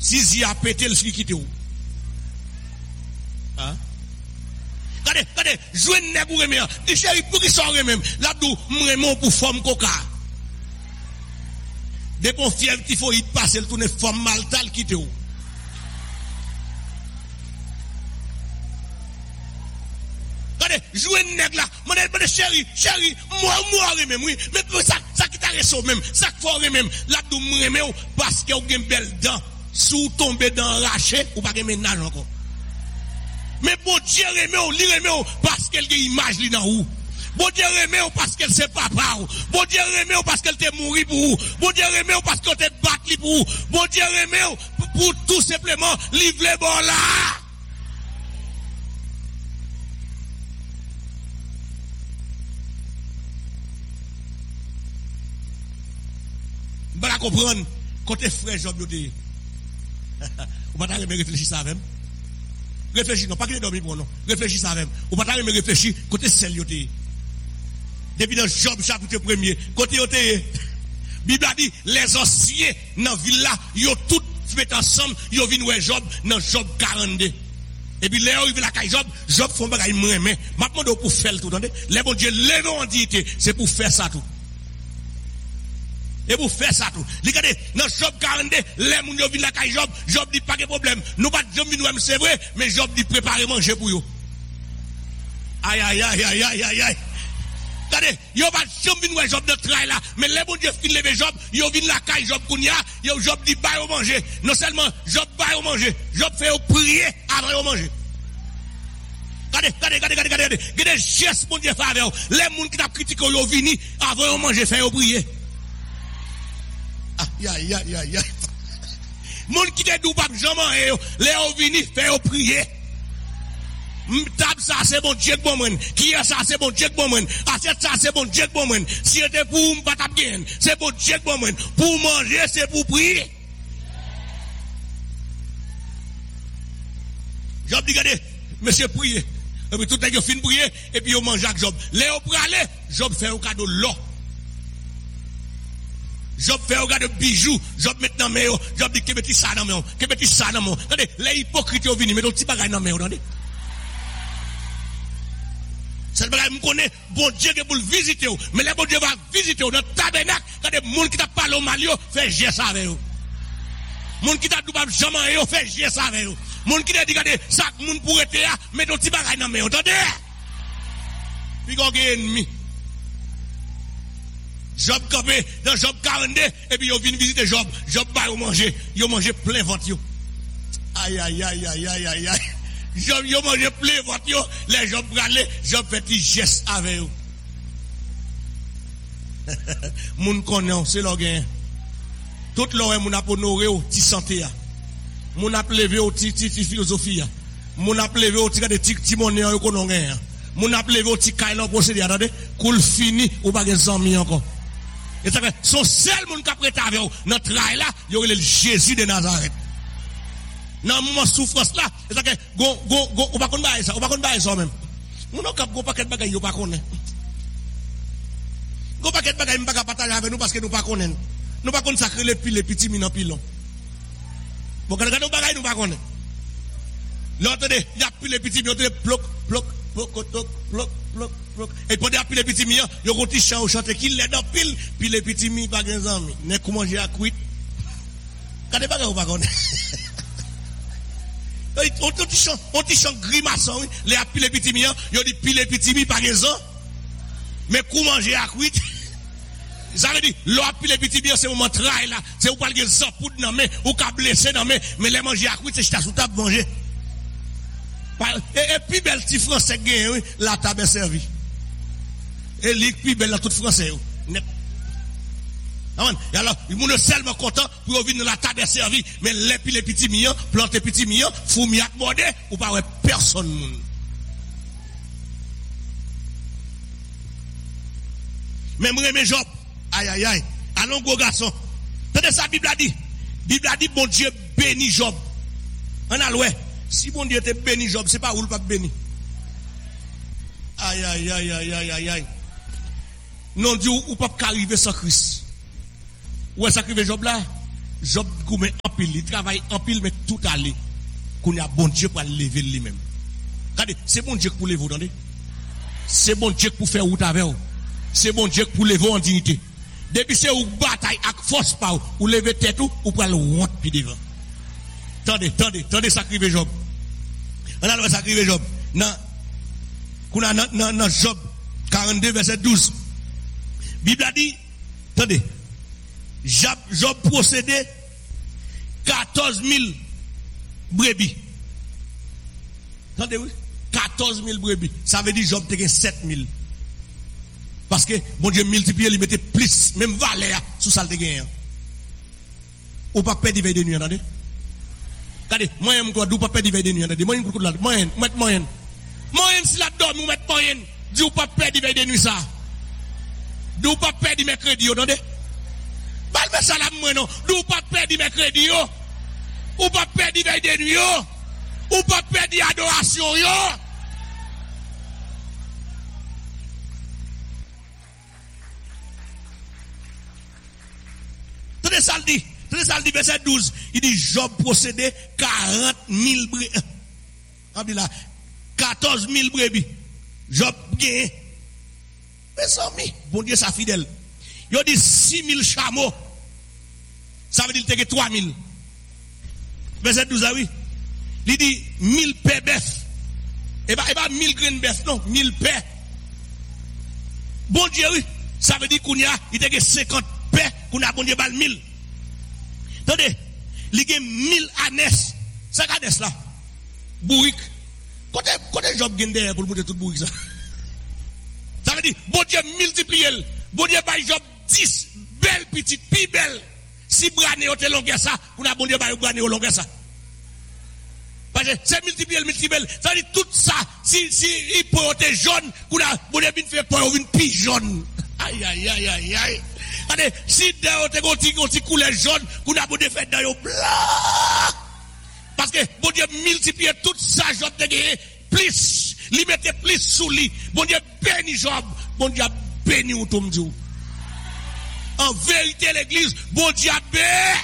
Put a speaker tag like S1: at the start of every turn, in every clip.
S1: Si il a pété le ski quitte où? Hein? Regardez, jouez nèg pour remer. Dis chéri pour qui sort même. Là dou m'remon pour forme coca. Depuis fièvre qu'il faut y passer le tourner forme maltal quitte où? Regardez, jouez nèg là. Mon chéri, moi même oui, mais ça qui t'a reçu même, ça qu'il faut même. Là dou m'remer parce que vous avez une belle dent. Sous tomber dans raché ou pas de ménage encore. Mais bon Dieu remet parce qu'elle a une image dans ou. Bon Dieu remet parce qu'elle c'est papa ou. Bon Dieu remet parce qu'elle t'est mouru pour ou. Bon Dieu remet parce qu'elle t'est battu pour ou. Bon Dieu remet pour tout simplement livrer bon là. Vous allez comprendre côté frère Job de ou pas me réfléchir ça même. Réfléchis non, pas que dormir pour non. Réfléchis ça même. Ou pas me réfléchir côté celle yoté. Depuis dans Job chapitre 1er, côté yoté. Bible a dit les anciens dans ville là, yo tout fait ensemble, yo vinn ouais Job dans Job 42. Et puis là arrive la caille Job font bagaille mais m'a demandé pour faire tout attendez. Les bon Dieu levé en dignité, c'est pour faire ça tout. Et pour faire ça tout. Regardez, dans Job 42, les gens qui viennent la caille Job dit pas de problème. Nous pas de Job c'est vrai, mais Job dit préparer manger pour eux. Aïe. Regardez, yo pas de Job de travail là, mais les gens qui viennent Job, yo viennent la caille Job kounya, yo Job dit pas au manger. Non seulement Job pas au manger, Job fait au prier avant au manger. Regardez, gestes mon Dieu faveur. Les gens qui t'a critiqué yo vini avant au manger fait au prier. Aïe. Moun qui te dou pas jamais les vini faire prier. Tab ça c'est bon Dieu bon moun. Qui est ça c'est bon Dieu bon moun. Assiette ça c'est bon Dieu bon moun. Si c'était pour m'pas tap bien, c'est bon Dieu bon moun. Pour manger c'est pour prier. Job dit regardez, monsieur prier. Et puis tout le monde fin prier et puis on mange avec Job. Léo pour aller, Job fait un cadeau l'eau. Job fait un de bijoux, Job met dans main, Job dit que petit ça dans main, que petit ça dans main. Attendez, les hypocrites ont venu, mais ton petit bagage dans main, attendez. C'est le bagage me connaît, bon Dieu que pour le visiter, mais le bon Dieu va visiter dans le tabernacle, quand des gens qui t'a parlé au malio, fait geste avec eux. Moun qui t'a dit pas jamais yo fait geste avec eux. Moun qui t'a dit regardez, ça moun pour être là, mais ton petit bagage dans main, attendez. Puis qu'on gagne ennemi. Job campé dans Job 42 et puis yo vinn visiter Job ba yo manger plein ventre yo. Aïe. Job yo manger plein ventre yo, les Job bralé, Job fait petit geste avec eux. Moun connaît c'est leur gain. Tout l'heure moun a honoré au ti santé a. Moun a levé au ti philosophie a. Moun a levé au ti monnaie yo konon gain. Moun a levé au ti kailo procédé attendez, cool fini ou pas gen amis encore. Et ça fait son seul monde qui a prêté avec notre travail là, il y aurait le Jésus de Nazareth. Dans le moment de souffrance là, et ça fait on va connaître ça, on va connaître ça même. Nous n'avons pas paquet de bagages, on pas connaître. Go paquet de bagages, on pas partager avec nous parce que nous pas connaître. Nous pas connaître sacrer les petits minants pilons. Bon quand nous bagages nous pas connaître. L'autre il y a plus les petits minants, bloc. Et pendant appuyer les petits miens, ils ont chant chanter qui l'aide en pile, puis les petits miens pas grand amis. N'est comment manger à cuit. Quand des bagages ou pas connaître. On dit chant grimaçon, les appuyer les petits miens, ils ont dit pile les petits miens pas grand. Mais comment manger à cuit. Ça veut dire, l'on appuie les petits miens, c'est moment travail là, c'est ou pas le zampoud dans main, ou ka blessé dans main, mais les manger à cuit, c'est chita sous table manger. Et puis belle petit français gagne la table est servie. Et li puis belle la toute français net. Et alors, il moun seulement content pour venir dans la table est servie, mais les petits miens, planter petits miens, fou miat bordé ou pas ouais personne moun. Même remè Job. Aïe. Allons gros garçon. Tenez ça Bible a dit. Bible a dit bon Dieu bénit Job. On a loué. Si bon Dieu te béni Job, c'est pas où le pas béni. Aïe. Non Dieu ou pas arriver sans Christ. Où est-ce qu'arrive Job là? Job met en pile, il travaille en pile, mais tout allé. Qu'on a bon Dieu pour lever lui-même. Regardez, c'est bon Dieu pour lever, vous entendez? C'est bon Dieu pour faire route avec vous. C'est bon Dieu pour lever en dignité. Depuis c'est une bataille avec force pas ou lever tête ou pour aller honte puis devant. Attendez, sacrifier Job. On a le sacrifier Job. Non, Job 42, verset 12. Bible a dit, attendez, Job possédait 14 000 brebis. Attendez, oui, 14 000 brebis. Ça veut dire Job te 7 000. Parce que, bon Dieu, multiplié, il mettait plus, même valeur, sous ça le gain. Ou pas perdre de nuit, attendez. Regardez, moyen, quoi, d'où pas perdre de nuit, attendez. Moyen, si la dorme, ou mettre moyen, d'où pas perdre de nuit, ça. D'où pas perdre mercredi, attendez. Balme ça la moi, non. D'où pas perdre mercredi, ou pas perdre de nuit, ou pas perdre adoration, yo. Tenez ça le dit, verset 12. Il dit Job possédait 40 000 brebis. 14 000 brebis. Job gagne. Mes amis, bon Dieu, ça fidèle. Il dit 6 000 chameaux. Ça veut dire qu'il y a 3 000. Verset 12, ah oui. Il dit 1000 paix bœuf. Et pas 1000 graines bœuf, non, 1000 paix. Bon Dieu, oui. Ça veut dire qu'il y a 50 paix, qu'on a bon Dieu, 1000. Attendez, il y a 1000 ânesses. Ça ânesses là. Bourrique. Côté Job gagne derrière pour le monter tout bourrique ça. Ça veut dire, bon Dieu multiplié. Bon Dieu, par Job 10 belles petites, plus belles. Si brané au longueur ça, on a bon Dieu, brané au longueur ça. Parce que c'est multiplié. Ça veut dire tout ça, si il peut être jaune, qu'on a bon Dieu, il fait pour une pige jaune. Aïe. Allez, si d'ailleurs tu couleur jaune, qu'on a bon Dieu fait d'ailleurs blanc. Parce que bon Dieu multiplie tout ça, Job te gagné, plus, il mettait plus sous lui. Bon Dieu béni Job, bon Dieu béni ou tout m'dou. En vérité l'église, bon Dieu béni.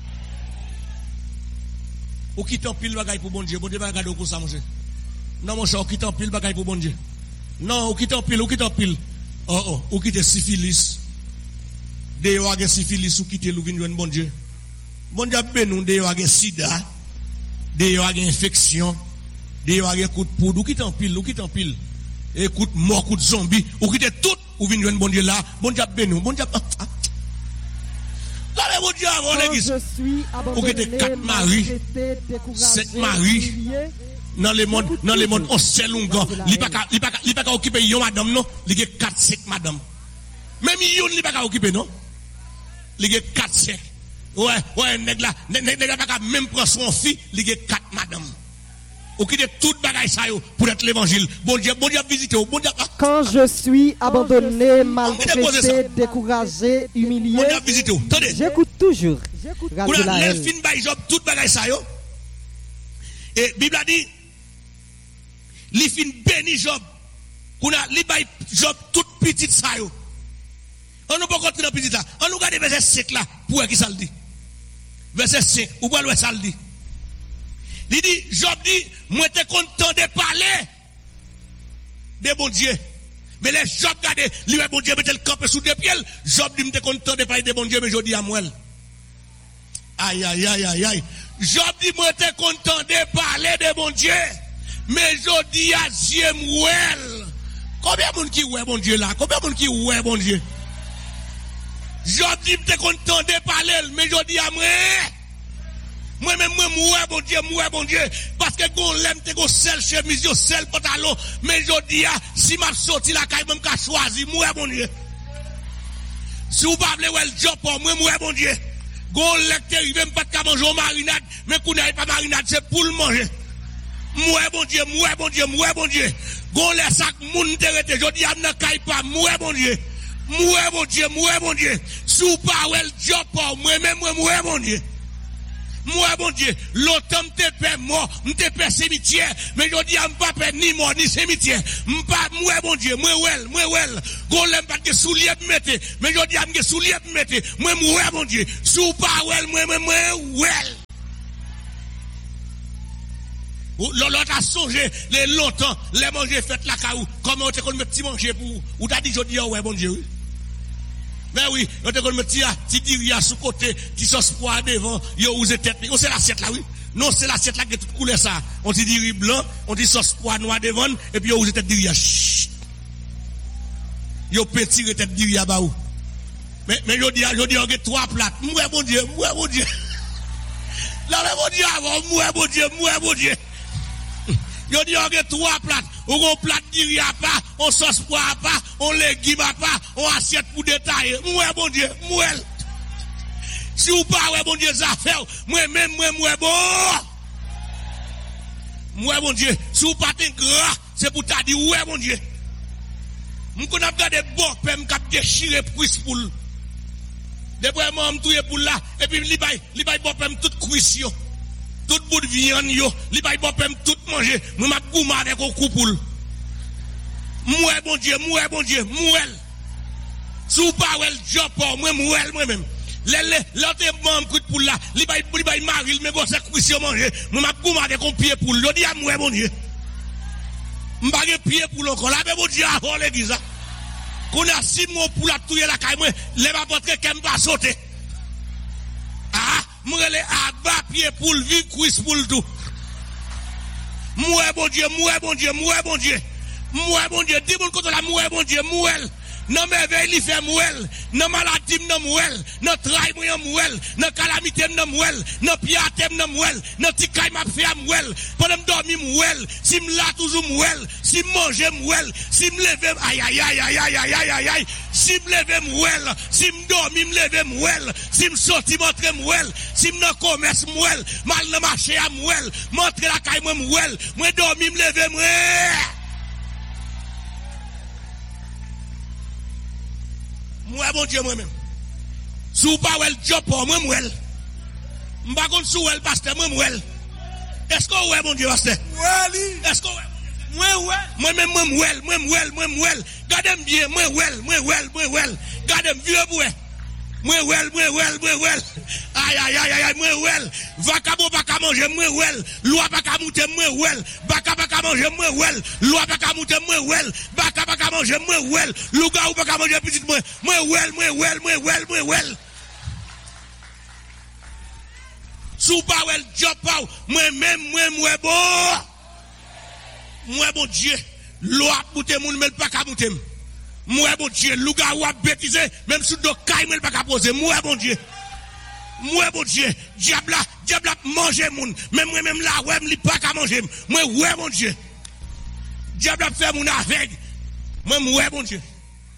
S1: Ou qui t'en pile bagaille pour bon Dieu va regarder au ça mon cher. Non mon cher, ou qui t'en pile bagaille pour bon Dieu. Non, ou qui t'en pile. Ou qui te syphilis. De yo a syphilis ou qui te louvin joine bon Dieu. Bon Dieu béni de yo a sida. De yo a infection. De yo a coup de poudre, ou qui t'en pile. Et coup de mort, coup de zombie, ou qui te tout ou vinn joine bon Dieu là. Bon Dieu béni, bon Dieu. Là, bon Dieu, avant l'église. Ou qui te 4 maris, 7 maris. Dans le monde, on sait longuement. Il pas qu'à occuper yon madame, non? Il y a 4-5 madame. Même yon, il pas qu'à occuper, non? Il y a 4-5. Ouais, nèg là pas qu'à même prendre son fille, il y a 4 madame. Ou qui de toute bagaille ça yo pour être l'évangile. Bon Dieu visiter, bon Dieu.
S2: Quand je suis abandonné, maltraité, découragé, humilié, j'écoute toujours.
S1: Radio Laël. Fin by Job toute bagaille ça yo. Et Bible a dit li fin béni Job. Kuna li bay Job toute petite ça yo. On ne peut pas continuer dans petite là. On nous regarde verset 5 là pour qui ça le dit. Verset 5 ou pas le ça le dit. Il dit, Job dit, moi t'es content de parler de bon Dieu. Mais les Job regardez, lui bon Dieu mettait le camp sous deux pieds. Job dit, m'était content de parler de bon Dieu, mais je dis à moi. Aïe. Job dit, moi t'es content de parler de bon Dieu, mais je dis à Dieu, combien de monde qui oué bon Dieu là? Combien de monde qui oué bon Dieu? Job dit, m'était content de parler, mais je dis à moi. Moi-même, moi, bon Dieu, parce que gon l'aime, te gon seul chemise, yo seul pantalon, mais je dis, si m'a sorti la caille, même qu'a choisi, moi, bon Dieu. Si vous parlez, ouais, le job pour moi, bon Dieu. Gon lecteur, il même pas de manger en marinade, mais qu'on n'aille pas marinade, c'est pour le manger. Moi, bon Dieu. Gon les sacs, moun te rete, je dis, amna caille pas, moi, bon Dieu. Si vous parlez, le job pour moi-même, moi, bon Dieu. Moi, bon Dieu, l'automne m'te paix mort, m'te paix cimetière, mais je dis, m'pas paix ni mort, ni cimetière. M'pas, moi, bon Dieu, moi, golem pas de souliers mette, mais je dis, m'ge souliers mette, moi, bon Dieu, sous pas, moi. L'autre a songé, les longtemps, les manger fait la caou, comment on te connaît petit manger pour, ou t'as dit, je dis, ouais, bon Dieu, oui. Mais oui, on te connaît petit diria sous côté, petit sauce poire devant, yo, ou tête, on c'est l'assiette là, oui. Non, c'est l'assiette là qui est toute couleur ça. On dit diri blanc, on dit sauce poire noir devant, et puis yo, ou tête diria, yo, petit tête diria, bah ou. Mais je dis, on a 3 plates. Moi, bon Dieu. Là, mon Dieu, avant, moi, bon Dieu. Yo dit on a 3 plates, on plate diri à pas, on sauce poire à pas, on légume à pas, on assiette pour détailler. Moi bon Dieu, moi. Si ou pas ouais bon Dieu ça fait, moi même moi bon. Moi bon Dieu, si ou pas t'es gras, c'est pour t'a dit ouais bon Dieu. M'kon a regardé bon pem cap déchirer prise poule. Depuis moi m'touyer poule là et puis li bay bon pem toute cuisson. Tout bout de viande yo, li bay bon pem tout manger, moi m'a gouma avec au coupoule. Moi bon Dieu, moi. Sou pas wel job moi même. L'autre membre coup de poule là, li bay maril mais bon c'est cuisson manger, moi m'a gouma avec au pied poule. Je dis à moi bon Dieu. M'pa gen pied poule encore là, mais bon Dieu avant l'église là. Qu'on a 6 mois pour la touyer la caille moi, les va porter qu'elle va sauter. Moi les à bas pied pour le vivre cuisse pour le tout. Moi bon Dieu, dis-moi contre la moi bon Dieu, non merveille il fait mouel, non maladie non mouel, non travail moi mouel, non calamité non mouel, non piatem non mouel, non tikaï m'a fait mouel, pendant dormir mouel, si me la toujours mouel, si manger mouel, si me lever aïe, si me lever mouel, si me dormir me lever mouel, si me sortir montrer mouel, si me dans commerce mouel, mal dans marché à mouel, montrer la caille moi mouel, moi dormir me lever mouel. Moi bon Dieu moi-même. Sou pas wel job pour moi mouel. M'pa kon sou wel pasteur moi mouel. Est-ce que ouais bon Dieu pasteur? Est-ce que moi même moi mouel. Gardez bien moi wel. Gardez vieux boué. Moi well. Aïe, moi well. Vacabo pas qu'à manger moi well. Loi pas qu'à monter moi well. Baka pas qu'à manger moi well. Loi pas qu'à monter moi well. Baka pas qu'à manger moi well. Louga ou pas qu'à manger petit moi. Moi well. Sou pas well job pas. Moi bon. Moi bon Dieu. Loi monter moun mais pas qu'à monter. Moi bon Dieu, louga ou a bêtisé, même sous do caille mais pas qu'à poser. Moi bon Dieu, diable manger moun, même moi même là ouais m'li pas qu'à manger. Moi ouais bon Dieu. Diable fait moun avec. Moi ouais bon Dieu.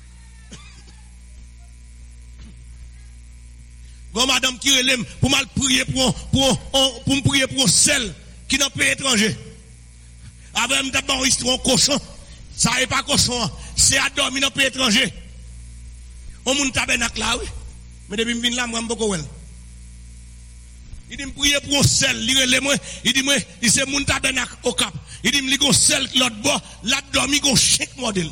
S1: Bon madame qui relève pour mal prier pour me prier pour un seul qui dans pays étranger. Après me d'abord histoire cochon. Ça n'est pas cochon, c'est à dormir dans le pays étranger. On monte tabernacle là, oui. Mais depuis que je viens là, je suis beaucoup. Il dit, je prie pour un seul, il dit, il c'est mon tabernacle au cap. Il dit, je suis seul, l'autre bord, là, dormi, je suis chaque modèle.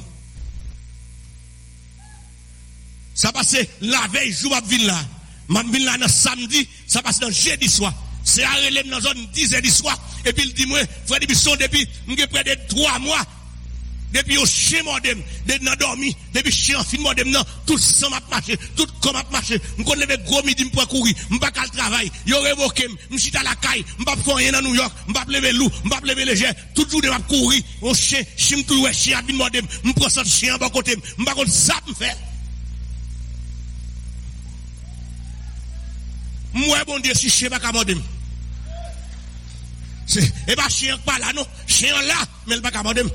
S1: Ça passe la veille, jour, je viens là. Je viens là, samedi, ça passe dans jeudi soir. C'est à relève dans la zone 10h du soir. Et puis il dit, moi, frère Bisson, depuis près de 3 mois, depuis au chien modem, depuis dans dormi, depuis chien fin modem, non, tout ça m'a marché, tout comme m'a marché. M'kon lever gros midi m'pour courir, m'pas qu'à travail, yo révoqué, m'chita la caille, m'pas faire rien dans New York, m'pas lever loup, m'pas lever léger, tout jour de m'a courir, au chien, chien tout ouais chien fin modem, m'prend ça chien bon côté, m'pas kon ça m'fait. Moi bon Dieu si chien pas qu'à modem. Et pas chien pas là non, chien là, mais pas qu'à modem.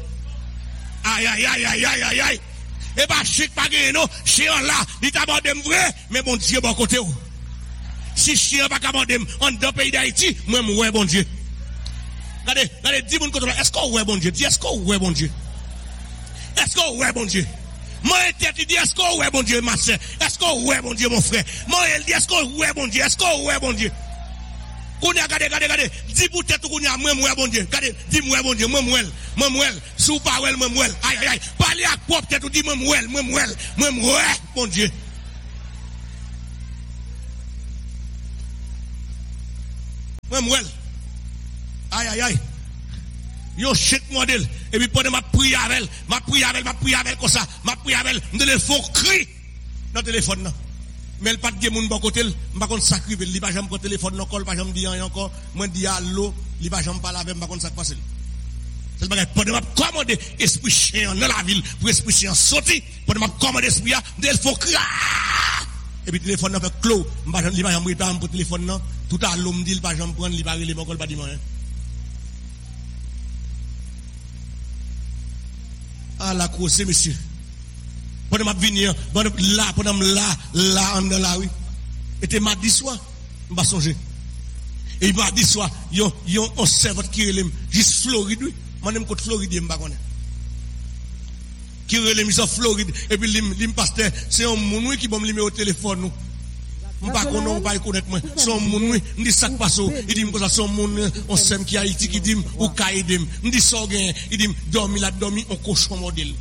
S1: Aïe. Et pas chic pas gagné non, chien là, il t'a abandonné vrai, mais bon Dieu bon côté où. Si chien pas abandonné en dans pays d'Haïti, moi ouais bon Dieu. Regardez dis mon côté est-ce que ouais bon Dieu, dis est-ce que ouais bon Dieu. Est-ce que ouais bon Dieu. Moi tête dit est-ce que ouais bon Dieu ma sœur, est-ce que ouais bon Dieu mon frère. Moi elle dit est-ce que ouais bon Dieu, est-ce que ouais bon Dieu. Qu'on a regardez, dis pour tête qu'on a moi bon Dieu. Regardez, dis moi bon Dieu, moi sous parole moi. Aïe, parlez à propre tête ou dis moi bon Dieu. Moi. Aïe. Yo chèque modèle et puis pendant ma prière avec comme ça, ma prière avec me téléphone cri dans téléphone non. Mais le pas de moun bon côté, m'pa kon sacrifier, li pas jamais prendre téléphone non call, pas jamais dire rien encore, moi dis allô, li pas jamais parler avec m'pa kon ça passer. C'est le bagage pendant m'a commander esprit chien dans la ville pour esprit chien sorti, pendant m'a commander esprit me téléphone cri. Et puis téléphone non fait clos, m'pa jamais li pas jamais prendre pour téléphone non, tout à l'homme me dit il pas jamais prendre, li pas relé mon call pas dire rien. Ah la cause monsieur. Pendant m'a venir, pendant là en la rue. Et mardi soir, m'a songer. Et mardi soir, yon on servant qui relève juste Floride oui. Moi même côté Floride m'pa connaît. Qui relève sur Floride et puis lim pasteur, c'est un moun qui bon numéro téléphone nous. M'pa connaître moi. Son moun oui, m'dit ça passe. Il dit comme ça son moun on sème qui Haïti qui dit ou ka aider. M'dit ça gain, il dit dormi on cochon modèle.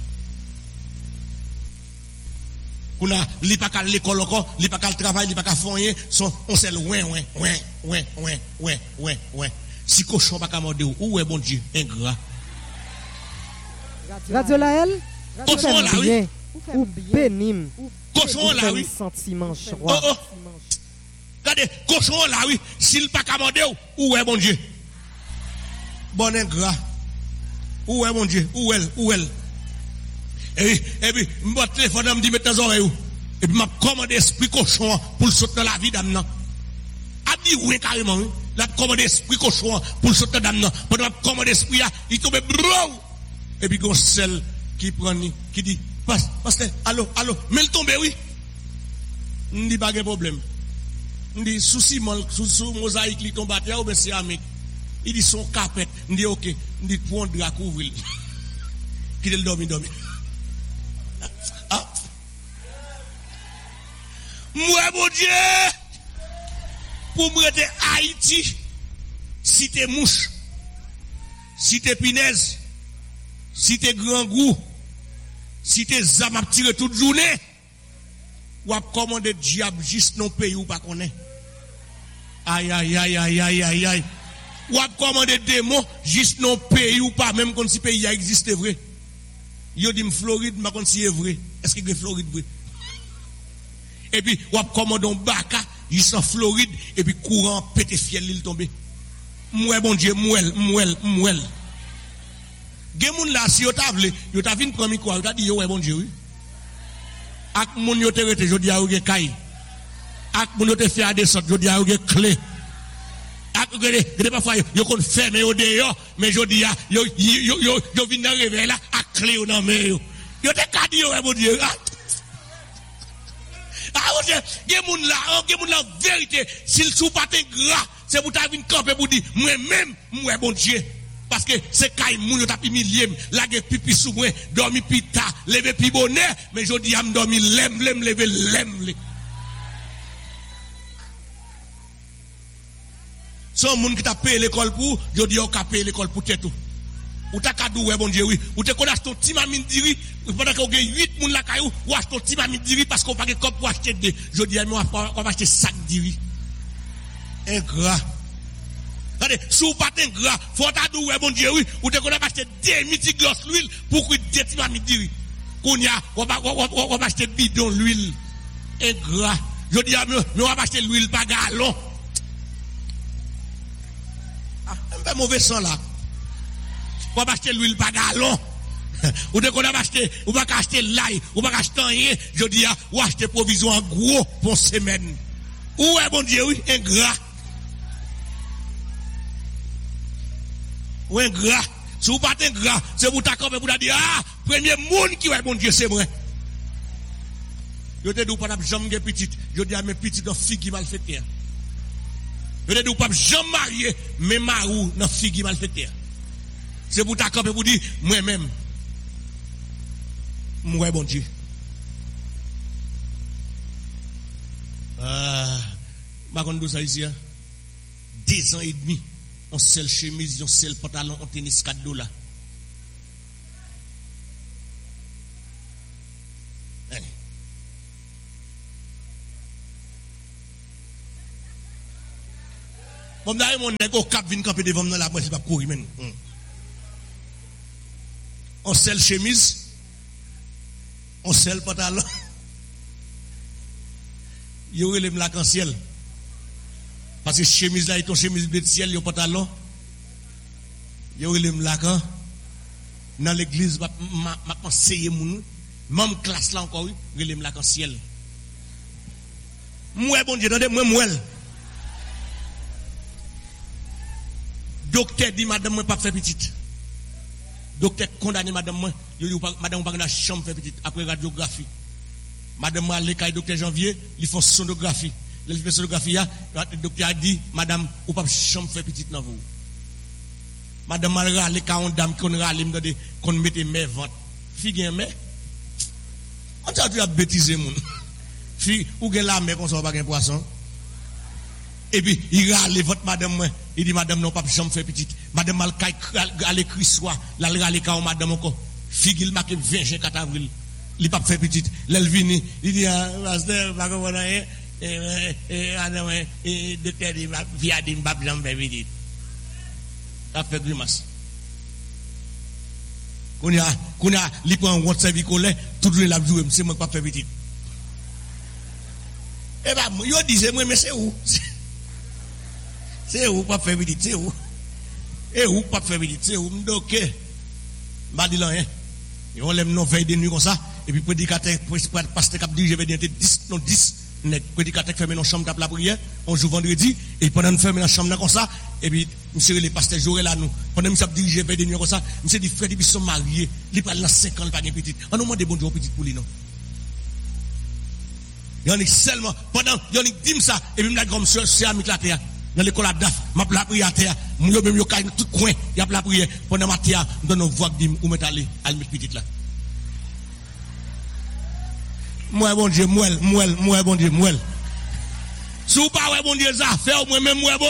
S1: On a li pa ka l'école encore, li pa ka le travail, li pa ka foyer, on sait loin. Si cochon pas ka mordre ou est bon Dieu, ingrat.
S2: Radio Laël,
S1: cochon là oui.
S2: Ou bénim.
S1: Cochon là oui.
S2: Sentiment joie.
S1: Regardez, cochon là oui, s'il pas ka mordre ou est bon Dieu. Bon ingrat. Où est mon Dieu? Où elle? Et puis, mon téléphone me dit, mettez les oreilles. Et puis, m'a commandé esprit cochon pour sauter dans la vie d'âme. A dit, oui, carrément. L'a commandé esprit cochon pour sauter dans la vie d'âme. Pendant m'a commandé esprit, il tombe brou. Et puis, il y a celle qui prend, qui dit, pasteur, allô, mais il tombe, oui. On dit, pas de problème. On dit, sous mosaïque, il tombe à terre, ou bien c'est amique. Il dit, son carpet. On dit, ok. On dit, prends de la couvrir. Qui le dormi. Ah. Moi, mon Dieu, pour me rester Haïti, si t'es mouche, si t'es pinaise, si t'es grand goût, si t'es zam à tirer toute journée, ou à commander diable juste non pays ou pas connaît. Aïe. Ou à commander démon juste non pays ou pas, même quand si pays a existé vrai. Yo dit Floride, ma kon si est vrai. Est-ce que Floride vrai? Et puis, ou ap commande un baka, juste en Floride, et puis courant pété fiel l'île tombé. Mouel bon Dieu, mouel. Gen moun là si yo ta vle, yo ta vinn prendre quoi, yo ta dit yo ouais bon Dieu oui. Ak moun yo te rete jodi a yo gen kay. Ak moun yo te fait à descendre jodi a yo gen clé. Ak gade parfois yo kon ferme yo dehors, mais jodi a yo vinn dans réveil là. Clé dans main yo te ka di yo mon Dieu mon Dieu gen moun la vérité s'il sou pas gras c'est pour ta vinn camper pour dire moi même moi bon Dieu parce que c'est kay moun yo t'a humilié la gen pipi sou moi dormi pita lever pi bonheur mais jodi am dormi lem lever lem son moun qui t'a payé l'école pour jodi yo ka payé l'école pour tête tout. Ou ta kadou ouais bon Dieu oui ou te connais ton petit mamine diri pendant que vous avez 8 moun la caillou ou acheter ton petit mamine diri parce qu'on pas de cop pour acheter deux je dis on va acheter sac diri ingrat regardez sous pas ingrat faut ta dou ouais bon Dieu oui ou te connais acheter 2 miti gloss l'huile pour que 2 petit mamine diri qu'on y a on va acheter bidon l'huile ingrat je dis on va acheter l'huile pas galon un peu mauvais sang là. On va acheter l'huile pas galon. Ou de qu'on a acheté, ou pas acheter l'ail, ou pas acheter rien, je dis ou acheter provision en gros pour semaine. Ou est bon Dieu oui, ingrat. Ou ingrat. Si vous pas ingrat, c'est pour ta camper pour dire premier monde qui est bon Dieu c'est moi. Je te dis pas jamais petite, je dis à mes petites dans fille qui mal fait terre. Je te dis pas jamais marié, mais marou dans fille qui mal fait terre. C'est pour ta camper pour dire, moi-même, moi bon Dieu. Ma conduit ça ici. 2 ans et demi, on seule chemise, on seul pantalon, on tennis $4. Bon, d'ailleurs, mon nègre au cap vient camper devant nous la moi, c'est pas courir, men. On seule chemise, on seul pantalon. Yo relève la canciel. Parce que chemise là, ton chemise bleu de ciel, yo pantalon. Yo relève la can. Dans l'église, m'a conseillé moun. Même classe là encore, relève la canciel. Moi, bon Dieu, attendez, moi. Docteur dit, madame, moi, pas faire petite. Docteur condamné, madame, moi, madame, pas dans la chambre faire petite. Après radiographie. Madame, moi, les cas docteur Janvier, ils font sonographie. Les fait sonographie, le docteur a dit, madame, ou pas chambre faire petite dans vous. Madame, moi, les cas on dame, qu'on râle, qu'on mette mes ventes. Figue, mais, on t'a dit à bêtiser, mon. Fille, ou gen la mer, qu'on soit pas un poisson. Et puis, il râle votre madame, moi. Il dit, madame, non, pas chambre faire petite. Madame, mal, à l'écrit soit, la râle, quand madame, encore. Figue, il marque 24 avril. Il pas fait petite. L'elvini, il dit, pasteur, pas comme on a, docteur dit, via dit, pas jamais faire petite. Ça fait grimace. Qu'on a, il prend un WhatsApp, il colle, tout le monde joué, c'est moi qui pas fait petite. Eh ben, yo disais, moi, mais c'est où? C'est où, pas faire petite, c'est où? Et où, pas faire petite, c'est où? Donc, bah, dis là, hein. Et on l'aime non veille de nuit comme ça. Et puis, prédicateur, pasteur cap dirige, veut 10, prédicateur ferme dans la chambre la prière. On joue vendredi. Et pendant nous ferme dans la chambre comme ça. Et puis, monsieur les pasteurs joueraient là, nous. Pendant nous dirige, veille de nuit comme ça. Monsieur dit, frère, ils sont mariés. Ils parlent dans 5 ans, ils pas de petite. On nous demande des bons jours petites pour lui, non? Il y en a seulement, pendant, il y en a dit ça. Et puis, la grande soeur, c'est à terre. Dans l'école à DAF, m'a la prière à terre. Moi, même, yo, tout coin, y a la prière. Pendant ma terre, dans nos voix, où mettre aller, à mettre petite là. Moi, bon Dieu, moi, bon Dieu, moi. Si vous pas, bon Dieu, ça, faire moi-même, moi, bon.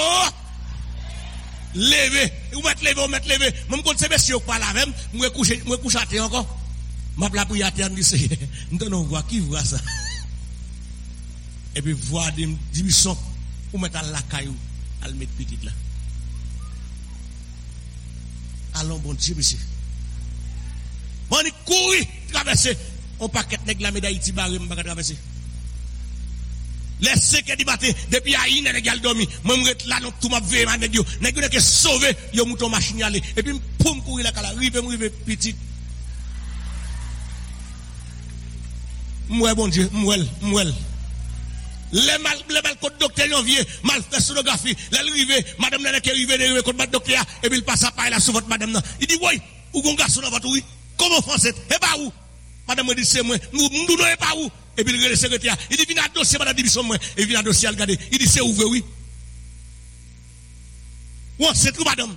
S1: Levez, vous mettez lever. Même quand c'est monsieur, pas la même, moi, couche à terre encore. M'a la prière à terre, me dit, nous donnons voix, qui voit ça? Et puis, voir des diminutions, ou mettre à la caillou, à le mettre petite là. Allons, bon Dieu, monsieur. On y courir, traverser. On paquet nèg la médaille Tibaré, m'pa traverser. Laissez que débattre depuis aïe nèg gal dormi. Moi m'ret là non tout m'a veille nèg yo. Nèg yo que sauver, yo mouton machine aller et puis pour me courir la kala, rive petite. Moi bon Dieu, m'wel. Les mal côté docteur Janvier, mal fait sonographie, l'arrivé, madame n'a qui arrivé de côté docteur et puis il passe à paille là sur votre madame là. Il dit oui, ou gon garçon dans votre oui. Comment français? Et pas où? Madame me dit c'est moi, nous ne pas où. Et puis le secrétaire, il dit viens à dossier, madame dit c'est moi. Et viens à dossier, à regarder. Il dit c'est ouvert, oui. Ouais, c'est tout, madame.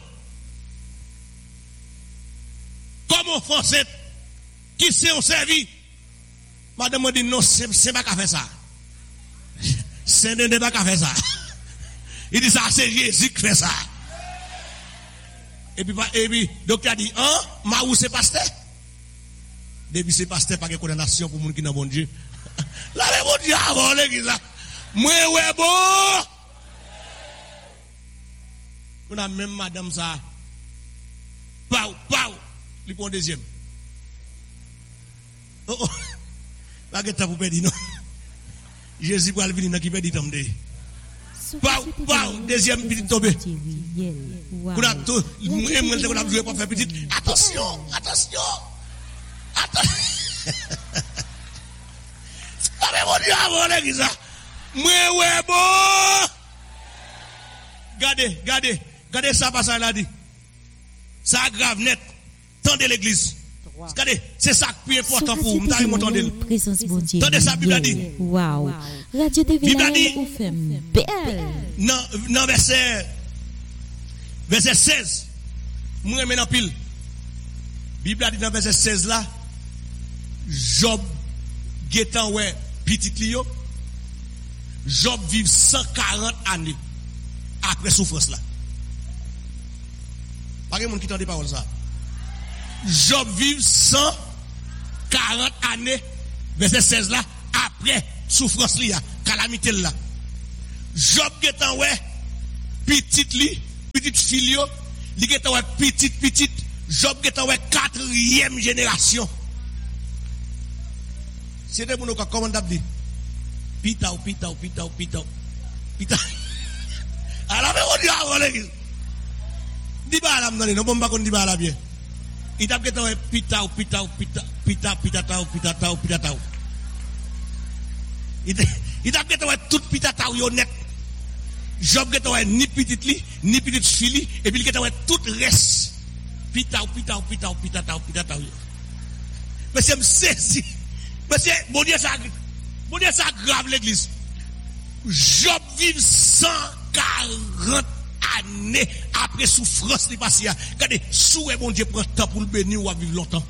S1: Comment français? Qui c'est on servi? Madame me dit non, c'est pas qu'à faire ça. C'est ne pas qu'à faire ça. Il dit ça, c'est Jésus qui fait ça. Et puis, docteur dit, hein, ma où c'est pasteur? Depuis c'est pasteur, pas de condamnation pour les gens qui n'ont bon Dieu. Là, les bon Dieu avant l'église là. Moi, ouais, bon. On a même madame ça. Pau. Il prend deuxième. Oh. Là, qu'est-ce que vous perdez, non? Jésus va venir dans qui perd temps de. Pau, deuxième petit tombé. On a tout, on a joué pour faire petite. Attention. Allez, mon Dieu, avant l'église. Moi, ouais, bon. Gardez ça, pas ça, il a dit. Ça grave net. Tendez l'église. Regardez, c'est ça qui est important pour vous. Tendez ça, Bible a dit.
S3: Wow. Radio TV
S1: Bible a dit.
S3: Belle.
S1: Non, verset 16. Moi, je mets dans pile. Bible a dit dans verset 16 là. Job, guetan, ouais, petit Clio. Job vive 140 années. après souffrance là. Pas de monde qui t'entend parole ça. Job vive 140 années, verset 16 là, après souffrance là, calamité là. Job qui est en ouais, petite fille, li qui est en ouais, petite, Job qui est en ouais, 4e génération. C'était pour nous comment on dit? Pita. Alors, mais on dit avant l'église. Dis pas là, non, bon, pas qu'on dit pas là bien. Il t'a dit pita. Il t'a dit toute pita net. Job qui est ni petite li, ni petite fille, et puis il est tout reste. Pita. Mais c'est me saisi. Mais c'est, bon Dieu, ça grave l'église. Job vive 140 années après souffrance de passé. Regardez, souhait bon Dieu prend temps pour le bénir ou à vivre longtemps.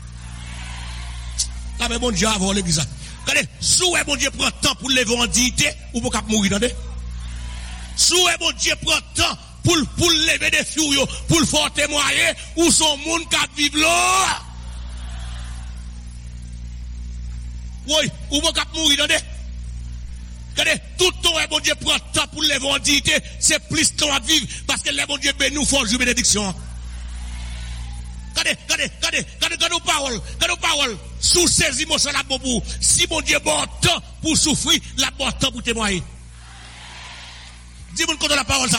S1: Là, mais bon Dieu avant l'église. Regardez, souhait bon Dieu prend temps pour lever en dignité ou pour cap mourir, attendez. Souhait bon Dieu prend temps pour lever des filles, pour le faire témoigner ou son monde qui vivre là. Oui, ou pour cap mourir, attendez. Regardez, tout le temps, bon Dieu prend temps pour lever en dignité, c'est plus temps à vivre, parce que les bon Dieu bénit, nous faut jouer bénédiction. Regardez nos paroles, sous ces émotions là, pour si bon Dieu bon temps pour souffrir, la bon temps pour témoigner. Dis-moi qu'on a la parole ça.